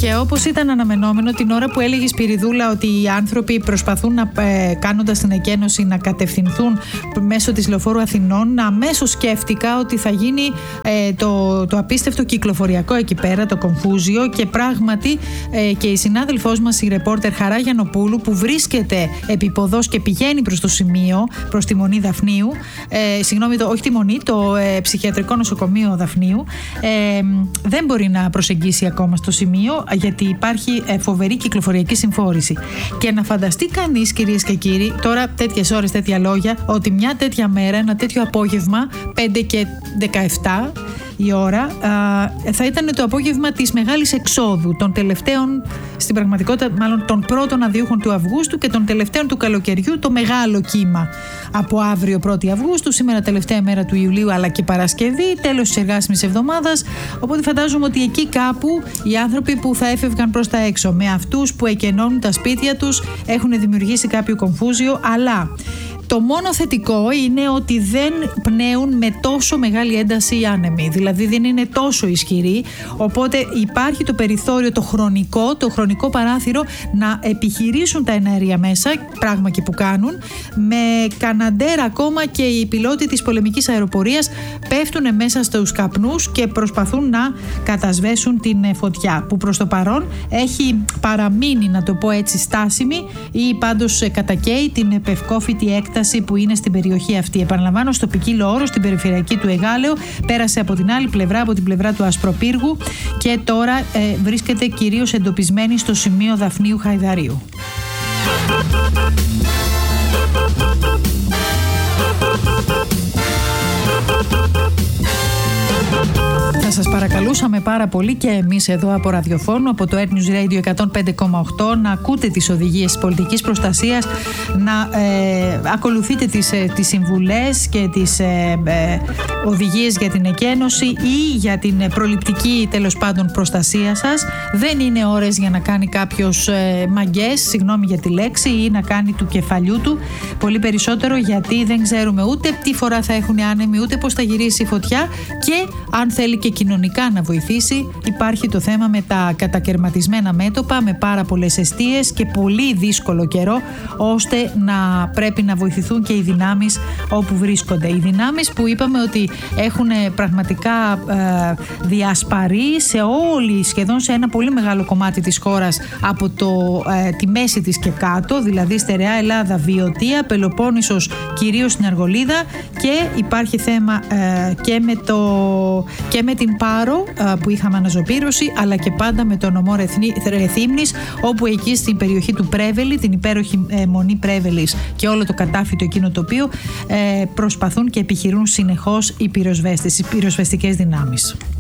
Και όπως ήταν αναμενόμενο, την ώρα που έλεγε η Σπυριδούλα ότι οι άνθρωποι προσπαθούν κάνοντας την εκένωση να κατευθυνθούν μέσω της Λεωφόρου Αθηνών, αμέσως σκέφτηκα ότι θα γίνει το απίστευτο κυκλοφοριακό εκεί πέρα, το κομφούζιο, και πράγματι και η συνάδελφός μας, η ρεπόρτερ Χαρά Γιαννοπούλου, που βρίσκεται επί ποδός και πηγαίνει προς το σημείο, προς τη Μονή Δαφνίου, όχι τη Μονή, το ψυχιατρικό νοσοκομείο Δαφνίου, δεν μπορεί να προσεγγίσει ακόμα στο σημείο, γιατί υπάρχει φοβερή κυκλοφοριακή συμφόρηση. Και να φανταστεί κανείς, κυρίες και κύριοι, τώρα τέτοιες ώρες, τέτοια λόγια, ότι μια τέτοια μέρα, ένα τέτοιο απόγευμα, 5 και 17 η ώρα, θα ήταν το απόγευμα της μεγάλης εξόδου, των τελευταίων, στην πραγματικότητα μάλλον των πρώτων αδιούχων του Αυγούστου και των τελευταίων του καλοκαιριού, το μεγάλο κύμα. Από αύριο 1η Αυγούστου, σήμερα τελευταία μέρα του Ιουλίου, αλλά και Παρασκευή, τέλος της εργάσιμης εβδομάδας. Οπότε φαντάζομαι ότι εκεί κάπου οι άνθρωποι που θα έφευγαν προς τα έξω, με αυτούς που εκενώνουν τα σπίτια τους, έχουν δημιουργήσει κάποιο κομφούζιο, αλλά το μόνο θετικό είναι ότι δεν πνέουν με τόσο μεγάλη ένταση οι άνεμοι, δηλαδή δεν είναι τόσο ισχυροί, οπότε υπάρχει το περιθώριο, το χρονικό παράθυρο να επιχειρήσουν τα εναέρια μέσα, πράγμα και που κάνουν, με Καναντέρ ακόμα και οι πιλότοι της πολεμικής αεροπορίας πέφτουν μέσα στους καπνούς και προσπαθούν να κατασβέσουν την φωτιά, που προς το παρόν έχει παραμείνει, να το πω έτσι, στάσιμη ή πάντως κατακαίει την πευκόφυτη έκταση που είναι στην περιοχή αυτή. Επαναλαμβάνω, στο ποικίλο όρο, στην περιφερειακή του Εγάλεο, πέρασε από την άλλη πλευρά, από την πλευρά του Ασπροπύργου, και τώρα βρίσκεται κυρίως εντοπισμένη στο σημείο Δαφνίου Χαϊδαρίου. Θα σας παρακαλούσαμε πάρα πολύ και εμείς εδώ από ραδιοφώνου, από το Air News Radio 105,8, να ακούτε τις οδηγίες της πολιτικής προστασίας, να ακολουθείτε τις συμβουλές και τις οδηγίες για την εκένωση ή για την προληπτική, τέλος πάντων, προστασία σας. Δεν είναι ώρες για να κάνει κάποιος μαγκές, συγγνώμη για τη λέξη, ή να κάνει του κεφαλιού του. Πολύ περισσότερο, γιατί δεν ξέρουμε ούτε τι φορά θα έχουν άνεμοι, ούτε πώς θα γυρίσει η φωτιά, και αν θέλει και κοινωνικά να βοηθήσει, υπάρχει το θέμα με τα κατακαιρματισμένα μέτωπα, με πάρα πολλές εστίες και πολύ δύσκολο καιρό, ώστε να πρέπει να βοηθηθούν και οι δυνάμεις όπου βρίσκονται. Οι δυνάμεις που είπαμε ότι έχουν πραγματικά διασπαρεί σε σχεδόν σε ένα πολύ μεγάλο κομμάτι της χώρας, από τη μέση της και κάτω, δηλαδή Στερεά Ελλάδα, Βιωτία, Πελοπόννησος, κυρίως στην Αργολίδα, και υπάρχει θέμα και με την Πάρο που είχαμε αναζωπήρωση, αλλά και πάντα με το νομό Ρεθύμνης, όπου εκεί στην περιοχή του Πρέβελη, την υπέροχη Μονή Πρέβελης και όλο το κατάφυτο εκείνο το οποίο προσπαθούν και επιχειρούν συνεχώς οι πυροσβέστες, οι πυροσβεστικές δυνάμεις.